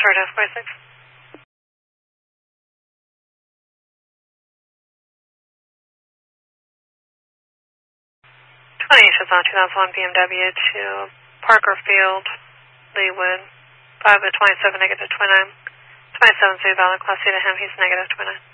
Sorry, desk by 6. 28 shows on 2001 BMW to Parker Field, Leewood, 5 at 27, negative 29. 27 Zoo valid, Class C to him, he's negative 29.